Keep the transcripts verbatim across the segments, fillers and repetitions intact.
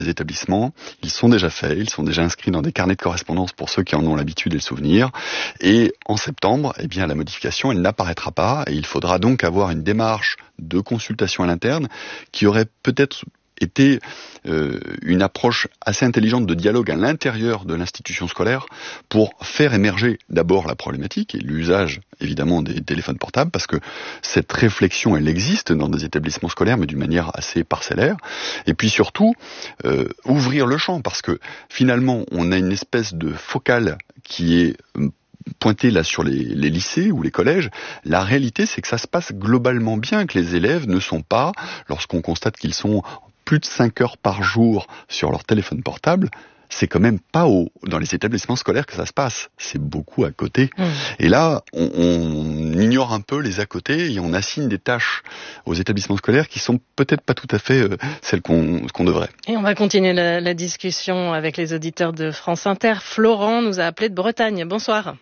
les établissements, ils sont déjà faits, ils sont déjà inscrits dans des carnets de correspondance pour ceux qui en ont l'habitude et le souvenir. Et en septembre, eh bien, la modification, elle n'apparaîtra pas et il faudra donc avoir une démarche de consultation à l'interne qui aurait peut-être été euh, une approche assez intelligente de dialogue à l'intérieur de l'institution scolaire pour faire émerger d'abord la problématique et l'usage évidemment des téléphones portables, parce que cette réflexion elle existe dans des établissements scolaires mais d'une manière assez parcellaire, et puis surtout euh, ouvrir le champ, parce que finalement on a une espèce de focale qui est pointé là sur les, les lycées ou les collèges. La réalité, c'est que ça se passe globalement bien, que les élèves ne sont pas, lorsqu'on constate qu'ils sont plus de cinq heures par jour sur leur téléphone portable, c'est quand même pas au, dans les établissements scolaires que ça se passe. C'est beaucoup à côté. Mmh. Et là, on, on ignore un peu les à côté et on assigne des tâches aux établissements scolaires qui sont peut-être pas tout à fait euh, celles qu'on, qu'on devrait. Et on va continuer la, la discussion avec les auditeurs de France Inter. Florent nous a appelé de Bretagne. Bonsoir.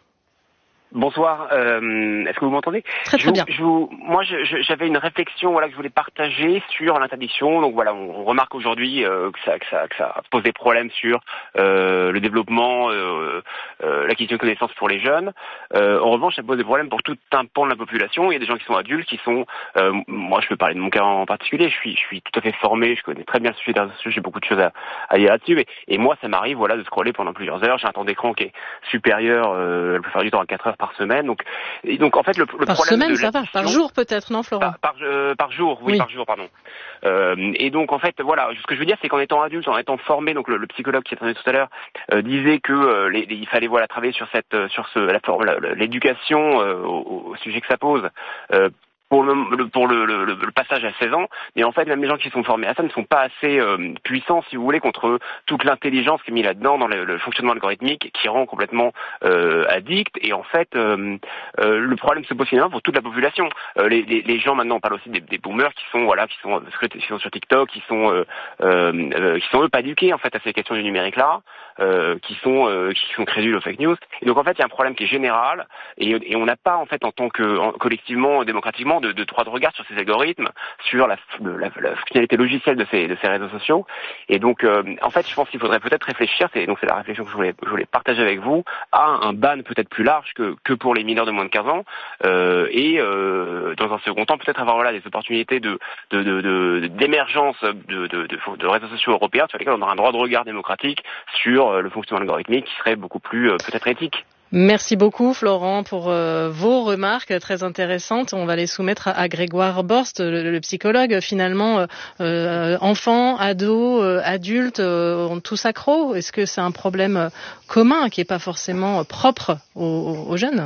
Bonsoir, euh, est-ce que vous m'entendez ? Très très je, bien. Je, moi, je, je, j'avais une réflexion, voilà, que je voulais partager sur l'interdiction. Donc voilà, on, on remarque aujourd'hui euh, que, ça, que, ça, que ça pose des problèmes sur euh, le développement, euh, euh, l'acquisition de connaissances pour les jeunes. Euh, en revanche, ça pose des problèmes pour tout un pan de la population. Il y a des gens qui sont adultes, qui sont, euh, moi, je peux parler de mon cas en particulier. Je suis, je suis tout à fait formé, je connais très bien le sujet des réseaux sociaux, j'ai beaucoup de choses à, à dire là-dessus. Et, et moi, ça m'arrive, voilà, de scroller pendant plusieurs heures. J'ai un temps d'écran qui est supérieur, euh, la plupart du temps à quatre heures par semaine. Donc, et donc en fait, le, le par problème semaine, de ça va. Par jour, peut-être, non, Florent ? Par, par, euh, par jour, oui, oui, par jour, pardon. Euh, et donc, en fait, voilà, ce que je veux dire, c'est qu'en étant adulte, en étant formé, donc le, le psychologue qui attendait tout à l'heure euh, disait que euh, les, les, il fallait voilà travailler sur cette, sur ce, la, la, l'éducation euh, au, au sujet que ça pose. Euh, pour le, pour le, le, le passage à seize ans, mais en fait même les gens qui sont formés à ça ne sont pas assez euh, puissants, si vous voulez, contre toute l'intelligence qui est mise là-dedans dans le, le fonctionnement algorithmique qui rend complètement euh, addict. Et en fait, euh, euh, le problème se pose finalement pour toute la population. Euh, les, les, les gens maintenant, on parle aussi des, des boomers qui sont voilà, qui sont, qui sont sur TikTok, qui sont euh, euh, qui sont eux pas éduqués en fait à ces questions du numérique là, euh, qui sont euh, qui sont crédules aux fake news. Et donc en fait, il y a un problème qui est général et, et on n'a pas en fait en tant que en, collectivement, démocratiquement De, de droit de regard sur ces algorithmes, sur la, la, la fonctionnalité logicielle de ces, de ces réseaux sociaux. Et donc, euh, en fait, je pense qu'il faudrait peut-être réfléchir, c'est, donc c'est la réflexion que je voulais, je voulais partager avec vous, à un ban peut-être plus large que, que pour les mineurs de moins de quinze ans, euh, et euh, dans un second temps, peut-être avoir voilà, des opportunités de, de, de, de, d'émergence de, de, de, de réseaux sociaux européens sur lesquels on aura un droit de regard démocratique sur le fonctionnement algorithmique qui serait beaucoup plus euh, peut-être éthique. Merci beaucoup Florent pour euh, vos remarques très intéressantes. On va les soumettre à, à Grégoire Borst, le, le psychologue. Finalement, euh, enfants, ados, euh, adultes, euh, ont tous accro. Est-ce que c'est un problème commun qui n'est pas forcément propre aux, aux jeunes ?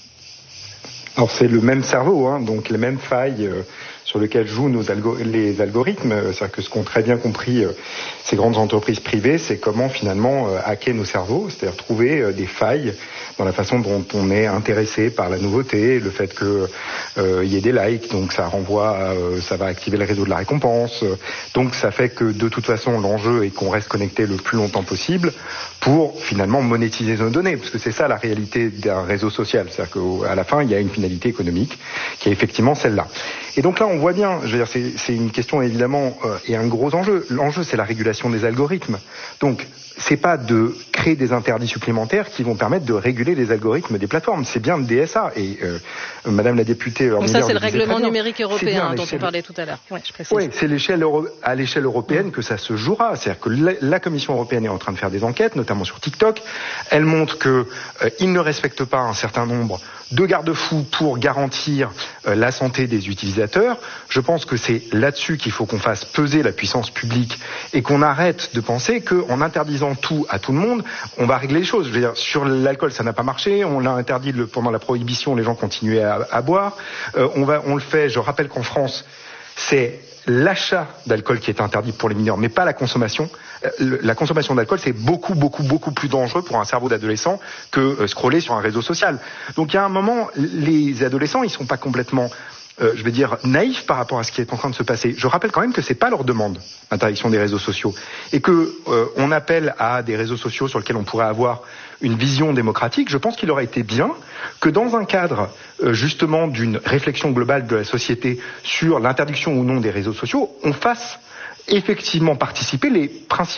Alors c'est le même cerveau, hein, donc les mêmes failles euh, sur lesquelles jouent nos algo- les algorithmes. C'est-à-dire que ce qu'ont très bien compris euh, ces grandes entreprises privées, c'est comment finalement euh, hacker nos cerveaux, c'est-à-dire trouver euh, des failles dans la façon dont on est intéressé par la nouveauté, le fait que euh, y ait des likes, donc ça renvoie, à, euh, ça va activer le réseau de la récompense. Donc ça fait que de toute façon l'enjeu est qu'on reste connecté le plus longtemps possible pour finalement monétiser nos données, parce que c'est ça la réalité d'un réseau social, c'est-à-dire qu'à la fin il y a une finalité économique qui est effectivement celle-là. Et donc là on voit bien, je veux dire c'est, c'est une question évidemment euh, et un gros enjeu. L'enjeu c'est la régulation des algorithmes. Donc c'est pas de créer des interdits supplémentaires qui vont permettre de réguler les algorithmes des plateformes. C'est bien le D S A. Et euh, Madame la députée... Donc ça, c'est le règlement numérique européen dont on parlait tout à l'heure. Oui, je précise. Oui, c'est l'échelle euro... à l'échelle européenne mmh. que ça se jouera. C'est-à-dire que la, la Commission européenne est en train de faire des enquêtes, notamment sur TikTok. Elle montre que euh, il ne respecte pas un certain nombre de garde-fous pour garantir euh, la santé des utilisateurs. Je pense que c'est là-dessus qu'il faut qu'on fasse peser la puissance publique et qu'on arrête de penser qu'en interdisant tout à tout le monde, on va régler les choses. Je veux dire, sur l'alcool, ça n'a pas marché. On l'a interdit le, pendant la prohibition, les gens continuaient à, à boire. Euh, on va, on le fait. Je rappelle qu'en France, c'est l'achat d'alcool qui est interdit pour les mineurs, mais pas la consommation. Euh, la consommation d'alcool, c'est beaucoup, beaucoup, beaucoup plus dangereux pour un cerveau d'adolescent que euh, scroller sur un réseau social. Donc, il y a un moment, les adolescents, ils sont pas complètement Euh, je vais dire, naïfs par rapport à ce qui est en train de se passer. Je rappelle quand même que c'est pas leur demande, l'interdiction des réseaux sociaux, et que euh, on appelle à des réseaux sociaux sur lesquels on pourrait avoir une vision démocratique. Je pense qu'il aurait été bien que dans un cadre euh, justement d'une réflexion globale de la société sur l'interdiction ou non des réseaux sociaux, on fasse effectivement participer les principaux